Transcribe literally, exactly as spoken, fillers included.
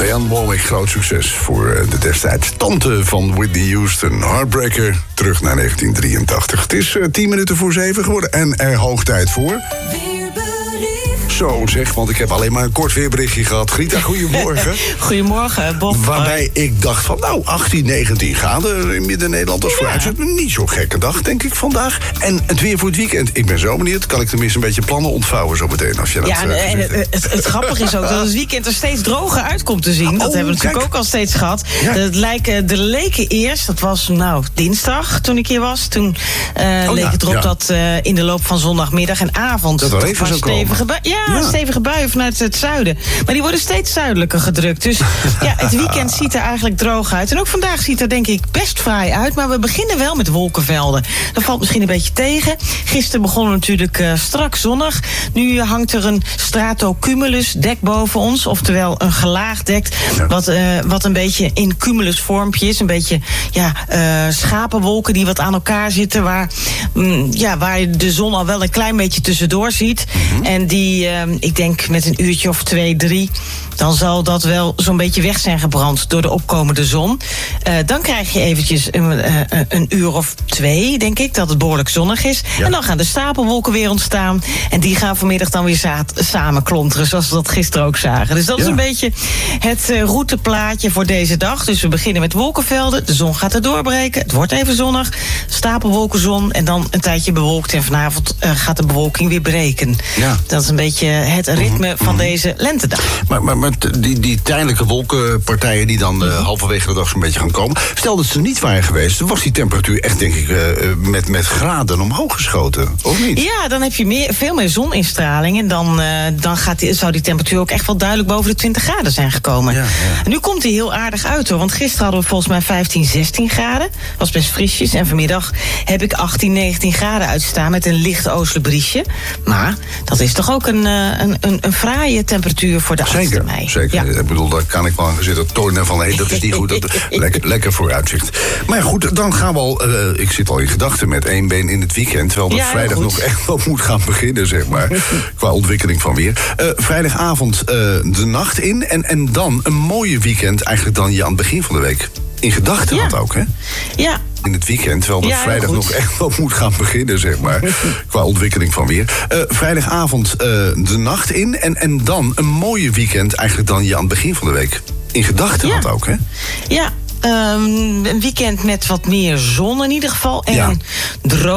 Diane Warwick, groot succes voor de destijds tante van Whitney Houston. Heartbreaker, terug naar negentien drieëntachtig. Het is uh, tien minuten voor zeven geworden en er hoog tijd voor... Zo zeg, want ik heb alleen maar een kort weerberichtje gehad. Grieter, goedemorgen. Goedemorgen, Bob. Waarbij ik dacht van, nou, achttien, negentien graden in Midden-Nederland als vooruitzicht. Ja. Niet zo'n gekke dag, denk ik, vandaag. En het weer voor het weekend. Ik ben zo benieuwd. Kan ik tenminste een beetje plannen ontvouwen zo meteen? Als je dat, ja, uh, en het, het, het grappige is ook dat het weekend er steeds droger uit komt te zien. Dat oh, hebben we natuurlijk kijk. ook al steeds gehad. Ja. Dat lijken, de leken eerst, dat was nou dinsdag toen ik hier was. Toen uh, oh, leek ja. het erop ja. dat uh, in de loop van zondagmiddag en avond... Dat er even zo stevige bui- ja, ja, stevige buien vanuit het zuiden. Maar die worden steeds zuidelijker gedrukt. Dus ja, het weekend ziet er eigenlijk droog uit. En ook vandaag ziet er denk ik best fraai uit. Maar we beginnen wel met wolkenvelden. Dat valt misschien een beetje tegen. Gisteren begonnen natuurlijk uh, strak zonnig. Nu hangt er een stratocumulus dek boven ons. Oftewel een gelaagd dek. Wat, uh, wat een beetje in cumulus vormpje is. Een beetje ja, uh, schapenwolken die wat aan elkaar zitten. Waar, mm, ja, waar je de zon al wel een klein beetje tussendoor ziet. Mm-hmm. En die, uh, ik denk met een uurtje of twee, drie... dan zal dat wel zo'n beetje weg zijn gebrand door de opkomende zon. Uh, dan krijg je eventjes een, uh, een uur of twee, denk ik, dat het behoorlijk zonnig is. Ja. En dan gaan de stapelwolken weer ontstaan. En die gaan vanmiddag dan weer za- samen klonteren, zoals we dat gisteren ook zagen. Dus dat ja. is een beetje het uh, routeplaatje voor deze dag. Dus we beginnen met wolkenvelden. De zon gaat er doorbreken. Het wordt even zonnig. Stapelwolken, zon. En dan een tijdje bewolkt. En vanavond uh, gaat de bewolking weer breken. Ja. Dat is een beetje het ritme mm-hmm. van deze lentedag. Maar, maar, maar die, die tijdelijke wolkenpartijen die dan uh, halverwege de dag zo'n beetje gaan komen... stel dat ze niet waren geweest, dan was die temperatuur echt, denk ik, uh, met, met graden omhoog geschoten, of niet? Ja, dan heb je meer, veel meer zoninstraling... en dan, uh, dan gaat die, zou die temperatuur ook echt wel duidelijk boven de twintig graden zijn gekomen. Ja, ja. En nu komt die heel aardig uit, hoor. Want gisteren hadden we volgens mij vijftien, zestien graden. Was best frisjes. En vanmiddag heb ik achttien, negentien graden uitstaan... met een licht oostelijk briesje. Maar dat is toch ook een, een, een, een fraaie temperatuur voor de achtste mei. Zeker, ja. Ik bedoel, daar kan ik wel aan zitten tornen van... hé, dat is niet goed, dat, lekker, lekker vooruitzicht. Maar ja, goed, dan gaan we al... Uh, ik zit al in gedachten met één been in het weekend... terwijl dat ja, vrijdag goed. nog echt wel moet gaan beginnen, zeg maar. Qua ontwikkeling van weer. Uh, vrijdagavond uh, de nacht in en, en dan een mooie weekend... eigenlijk dan je aan het begin van de week in gedachten ja. had ook, hè? Ja. In het weekend, terwijl dat ja, vrijdag goed. nog echt wel moet gaan beginnen, zeg maar. Qua ontwikkeling van weer. Uh, vrijdagavond uh, de nacht in en, en dan een mooie weekend... eigenlijk dan je aan het begin van de week in gedachten ja. had ook, hè? Ja, um, een weekend met wat meer zon in ieder geval. En ja. droog.